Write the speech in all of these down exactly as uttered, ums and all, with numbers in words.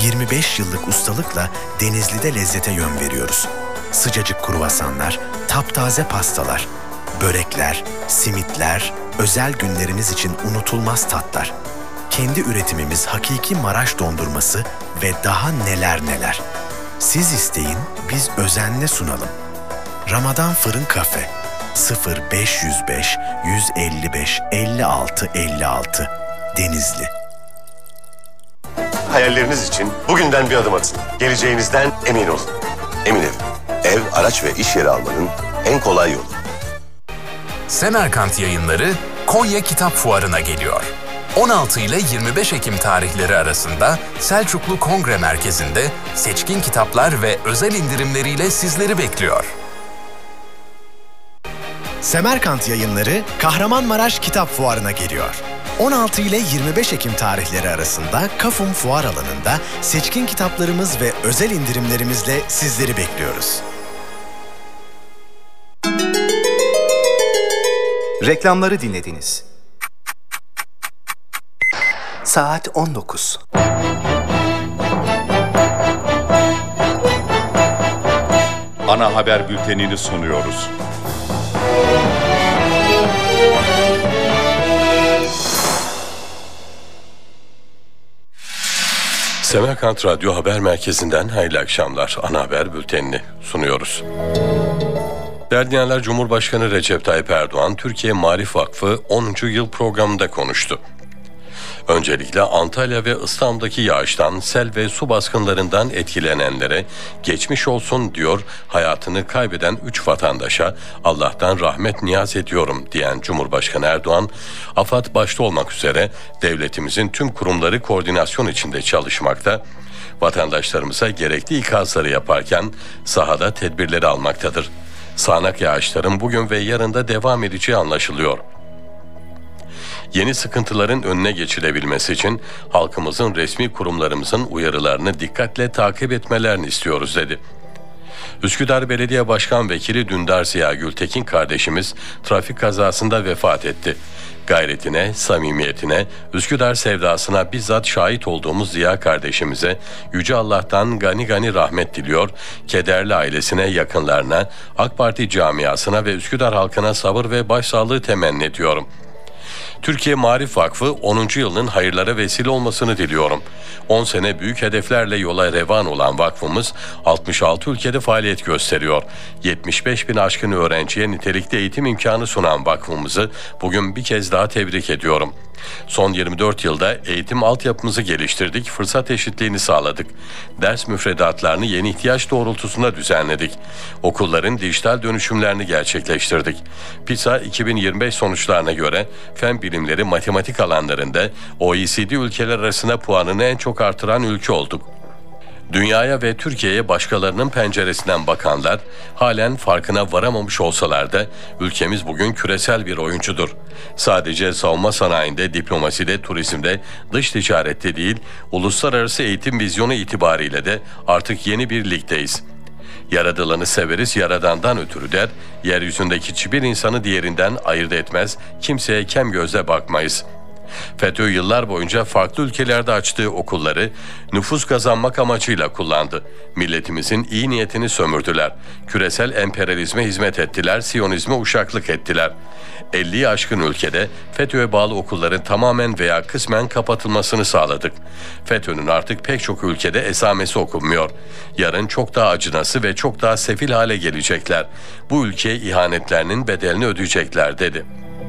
yirmi beş yıllık ustalıkla Denizli'de lezzete yön veriyoruz. Sıcacık kruvasanlar, taptaze pastalar, börekler, simitler, özel günleriniz için unutulmaz tatlar. Kendi üretimimiz hakiki Maraş dondurması ve daha neler neler. Siz isteyin, biz özenle sunalım. Ramazan Fırın Kafe sıfır beş yüz beş yüz elli beş elli altı elli altı Denizli. Hayalleriniz için bugünden bir adım atın. Geleceğinizden emin olun. Emin Ev. Ev, araç ve iş yeri almanın en kolay yolu. Semerkant Yayınları Konya Kitap Fuarı'na geliyor. on altı ile yirmi beş Ekim tarihleri arasında Selçuklu Kongre Merkezi'nde seçkin kitaplar ve özel indirimleriyle sizleri bekliyor. Semerkant Yayınları Kahramanmaraş Kitap Fuarı'na geliyor. on altı ile yirmi beş Ekim tarihleri arasında Kafum Fuar alanında seçkin kitaplarımız ve özel indirimlerimizle sizleri bekliyoruz. Reklamları dinlediniz. Saat on dokuz. Ana haber bültenini sunuyoruz. Semerkant Radyo Haber Merkezi'nden hayırlı akşamlar. Ana haber bültenini sunuyoruz. Değerli dinleyenler, Cumhurbaşkanı Recep Tayyip Erdoğan, Türkiye Marif Vakfı onuncu yıl programında konuştu. Öncelikle Antalya ve İstanbul'daki yağıştan, sel ve su baskınlarından etkilenenlere geçmiş olsun diyor, hayatını kaybeden üç vatandaşa Allah'tan rahmet niyaz ediyorum diyen Cumhurbaşkanı Erdoğan, AFAD başta olmak üzere devletimizin tüm kurumları koordinasyon içinde çalışmakta, vatandaşlarımıza gerekli ikazları yaparken sahada tedbirleri almaktadır. Sağanak yağışların bugün ve yarın da devam edeceği anlaşılıyor. Yeni sıkıntıların önüne geçilebilmesi için halkımızın resmi kurumlarımızın uyarılarını dikkatle takip etmelerini istiyoruz dedi. Üsküdar Belediye Başkan Vekili Dündar Ziya Gültekin kardeşimiz trafik kazasında vefat etti. Gayretine, samimiyetine, Üsküdar sevdasına bizzat şahit olduğumuz Ziya kardeşimize Yüce Allah'tan gani gani rahmet diliyor, kederli ailesine, yakınlarına, AK Parti camiasına ve Üsküdar halkına sabır ve başsağlığı temenni ediyorum. Türkiye Marif Vakfı onuncu yılının hayırlara vesile olmasını diliyorum. on sene büyük hedeflerle yola revan olan vakfımız altmış altı ülkede faaliyet gösteriyor. yetmiş beş bin aşkın öğrenciye nitelikli eğitim imkanı sunan vakfımızı bugün bir kez daha tebrik ediyorum. Son yirmi dört yılda eğitim altyapımızı geliştirdik, fırsat eşitliğini sağladık. Ders müfredatlarını yeni ihtiyaç doğrultusunda düzenledik. Okulların dijital dönüşümlerini gerçekleştirdik. PISA iki bin yirmi beş sonuçlarına göre fen bilimleri, matematik alanlarında O E C D ülkeler arasında puanını en çok artıran ülke olduk. Dünyaya ve Türkiye'ye başkalarının penceresinden bakanlar halen farkına varamamış olsalar da ülkemiz bugün küresel bir oyuncudur. Sadece savunma sanayinde, diplomaside, turizmde, dış ticarette değil, uluslararası eğitim vizyonu itibariyle de artık yeni bir ligdeyiz. Yaradılanı severiz, yaradandan ötürü der, yeryüzündeki hiçbir insanı diğerinden ayırt etmez, kimseye kem gözle bakmayız. FETÖ yıllar boyunca farklı ülkelerde açtığı okulları nüfus kazanmak amacıyla kullandı. Milletimizin iyi niyetini sömürdüler. Küresel emperyalizme hizmet ettiler, Siyonizme uşaklık ettiler. elliyi aşkın ülkede FETÖ'ye bağlı okulların tamamen veya kısmen kapatılmasını sağladık. FETÖ'nün artık pek çok ülkede esamesi okunmuyor. Yarın çok daha acınası ve çok daha sefil hale gelecekler. Bu ülkeye ihanetlerinin bedelini ödeyecekler dedi.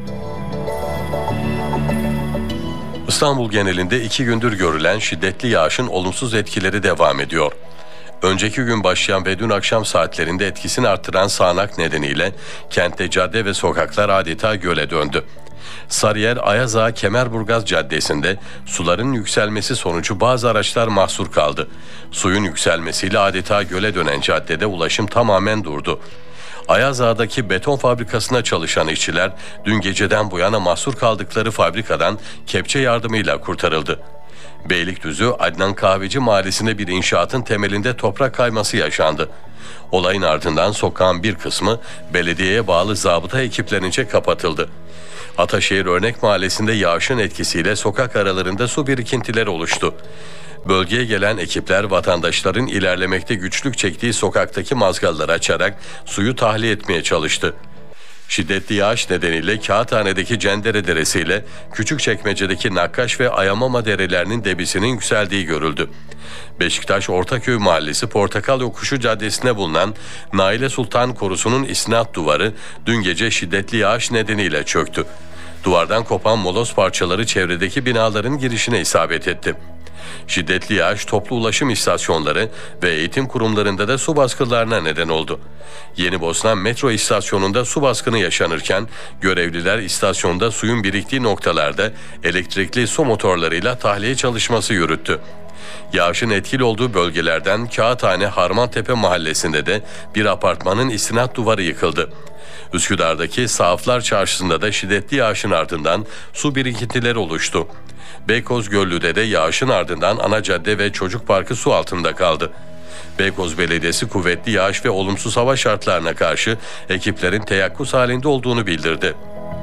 İstanbul genelinde iki gündür görülen şiddetli yağışın olumsuz etkileri devam ediyor. Önceki gün başlayan ve dün akşam saatlerinde etkisini artıran sağanak nedeniyle kentte cadde ve sokaklar adeta göle döndü. Sarıyer Ayazağa Kemerburgaz Caddesi'nde suların yükselmesi sonucu bazı araçlar mahsur kaldı. Suyun yükselmesiyle adeta göle dönen caddede ulaşım tamamen durdu. Ayazağa'daki beton fabrikasına çalışan işçiler dün geceden bu yana mahsur kaldıkları fabrikadan kepçe yardımıyla kurtarıldı. Beylikdüzü Adnan Kahveci Mahallesi'nde bir inşaatın temelinde toprak kayması yaşandı. Olayın ardından sokağın bir kısmı belediyeye bağlı zabıta ekiplerince kapatıldı. Ataşehir Örnek Mahallesi'nde yağışın etkisiyle sokak aralarında su birikintileri oluştu. Bölgeye gelen ekipler vatandaşların ilerlemekte güçlük çektiği sokaktaki mazgalları açarak suyu tahliye etmeye çalıştı. Şiddetli yağış nedeniyle Kağıthane'deki Cendere Deresi ile Küçükçekmece'deki Nakkaş ve Ayamama derelerinin debisinin yükseldiği görüldü. Beşiktaş Ortaköy Mahallesi Portakal Yokuşu Caddesi'nde bulunan Naile Sultan Korusu'nun istinat duvarı dün gece şiddetli yağış nedeniyle çöktü. Duvardan kopan moloz parçaları çevredeki binaların girişine isabet etti. Şiddetli yağış toplu ulaşım istasyonları ve eğitim kurumlarında da su baskınlarına neden oldu. Yenibosna metro istasyonunda su baskını yaşanırken görevliler istasyonda suyun biriktiği noktalarda elektrikli su motorlarıyla tahliye çalışması yürüttü. Yağışın etkili olduğu bölgelerden Kağıthane Harmantepe mahallesinde de bir apartmanın istinat duvarı yıkıldı. Üsküdar'daki Sahaflar Çarşısı'nda da şiddetli yağışın ardından su birikintileri oluştu. Beykoz Göllü'de de yağışın ardından ana cadde ve çocuk parkı su altında kaldı. Beykoz Belediyesi kuvvetli yağış ve olumsuz hava şartlarına karşı ekiplerin teyakkuz halinde olduğunu bildirdi.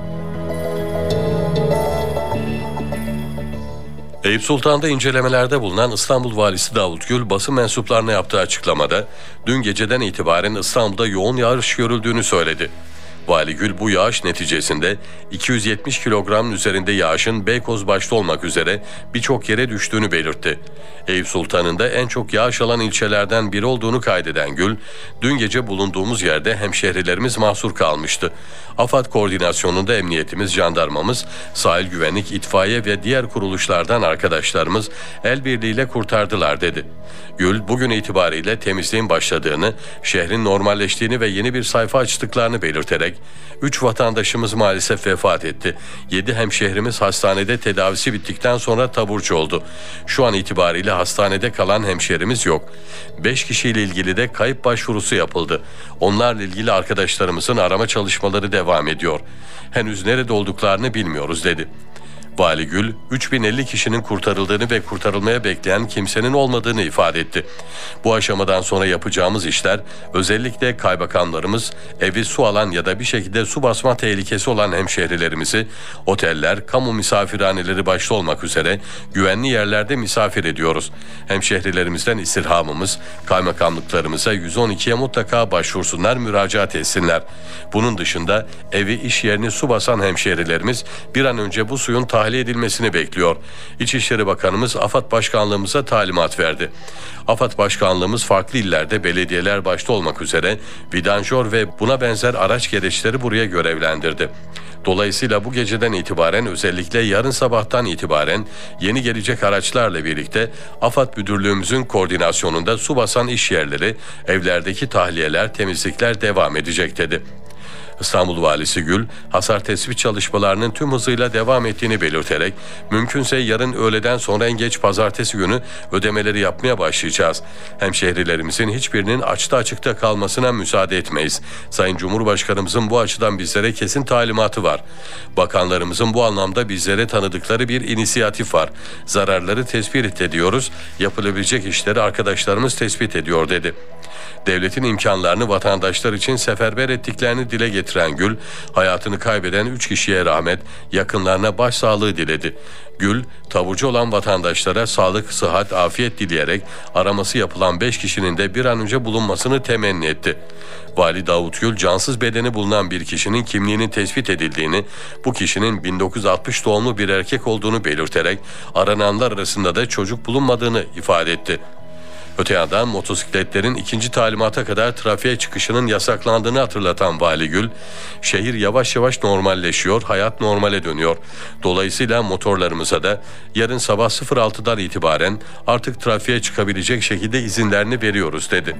Eyüp Sultan'da incelemelerde bulunan İstanbul Valisi Davut Gül basın mensuplarına yaptığı açıklamada dün geceden itibaren İstanbul'da yoğun yağış görüldüğünü söyledi. Vali Gül bu yağış neticesinde iki yüz yetmiş kilogramın üzerinde yağışın Beykoz başta olmak üzere birçok yere düştüğünü belirtti. Eyüp Sultan'ın da en çok yağış alan ilçelerden biri olduğunu kaydeden Gül, dün gece bulunduğumuz yerde hemşehrilerimiz mahsur kalmıştı. AFAD koordinasyonunda emniyetimiz, jandarmamız, sahil güvenlik, itfaiye ve diğer kuruluşlardan arkadaşlarımız el birliğiyle kurtardılar dedi. Gül bugün itibariyle temizliğin başladığını, şehrin normalleştiğini ve yeni bir sayfa açtıklarını belirterek üç vatandaşımız maalesef vefat etti. yedi hemşehrimiz hastanede tedavisi bittikten sonra taburcu oldu. Şu an itibariyle hastanede kalan hemşehrimiz yok. beş kişiyle ilgili de kayıp başvurusu yapıldı. Onlarla ilgili arkadaşlarımızın arama çalışmaları devam ediyor. Henüz nerede olduklarını bilmiyoruz dedi. Vali Gül, üç bin elli kişinin kurtarıldığını ve kurtarılmaya bekleyen kimsenin olmadığını ifade etti. Bu aşamadan sonra yapacağımız işler, özellikle kaymakamlarımız, evi su alan ya da bir şekilde su basma tehlikesi olan hemşehrilerimizi, oteller, kamu misafirhaneleri başta olmak üzere güvenli yerlerde misafir ediyoruz. Hemşehrilerimizden istirhamımız, kaymakamlıklarımıza yüz on ikiye mutlaka başvursunlar, müracaat etsinler. Bunun dışında evi, iş yerini su basan hemşehrilerimiz bir an önce bu suyun tahliye edilmesini bekliyor. İçişleri Bakanımız AFAD Başkanlığımıza talimat verdi. AFAD Başkanlığımız farklı illerde belediyeler başta olmak üzere vidanjör ve buna benzer araç gereçleri buraya görevlendirdi. Dolayısıyla bu geceden itibaren özellikle yarın sabahtan itibaren yeni gelecek araçlarla birlikte AFAD Müdürlüğümüzün koordinasyonunda su basan iş yerleri, evlerdeki tahliyeler, temizlikler devam edecek dedi. İstanbul Valisi Gül, hasar tespit çalışmalarının tüm hızıyla devam ettiğini belirterek, mümkünse yarın öğleden sonra en geç pazartesi günü ödemeleri yapmaya başlayacağız. Hemşehrilerimizin hiçbirinin açta açıkta kalmasına müsaade etmeyiz. Sayın Cumhurbaşkanımızın bu açıdan bizlere kesin talimatı var. Bakanlarımızın bu anlamda bizlere tanıdıkları bir inisiyatif var. Zararları tespit ediyoruz, yapılabilecek işleri arkadaşlarımız tespit ediyor dedi. Devletin imkanlarını vatandaşlar için seferber ettiklerini dile getiren Gül, hayatını kaybeden üç kişiye rahmet, yakınlarına başsağlığı diledi. Gül, taburcu olan vatandaşlara sağlık, sıhhat, afiyet dileyerek araması yapılan beş kişinin de bir an önce bulunmasını temenni etti. Vali Davut Gül, cansız bedeni bulunan bir kişinin kimliğinin tespit edildiğini, bu kişinin bin dokuz yüz altmış doğumlu bir erkek olduğunu belirterek arananlar arasında da çocuk bulunmadığını ifade etti. Öte yandan motosikletlerin ikinci talimata kadar trafiğe çıkışının yasaklandığını hatırlatan Vali Gül, şehir yavaş yavaş normalleşiyor, hayat normale dönüyor. Dolayısıyla motorlarımıza da yarın sabah sıfır altıdan itibaren artık trafiğe çıkabilecek şekilde izinlerini veriyoruz dedi.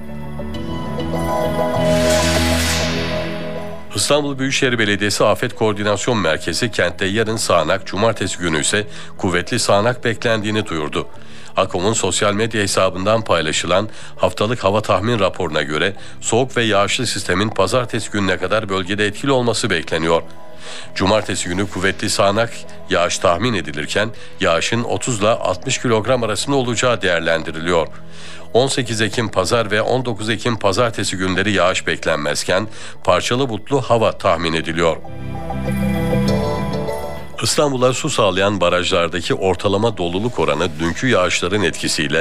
İstanbul Büyükşehir Belediyesi Afet Koordinasyon Merkezi kentte yarın sağanak, cumartesi günü ise kuvvetli sağanak beklendiğini duyurdu. AKOM'un sosyal medya hesabından paylaşılan haftalık hava tahmin raporuna göre soğuk ve yağışlı sistemin pazartesi gününe kadar bölgede etkili olması bekleniyor. Cumartesi günü kuvvetli sağanak yağış tahmin edilirken yağışın otuz ile altmış kilogram arasında olacağı değerlendiriliyor. on sekiz Ekim Pazar ve on dokuz Ekim Pazartesi günleri yağış beklenmezken parçalı bulutlu hava tahmin ediliyor. İstanbul'a su sağlayan barajlardaki ortalama doluluk oranı dünkü yağışların etkisiyle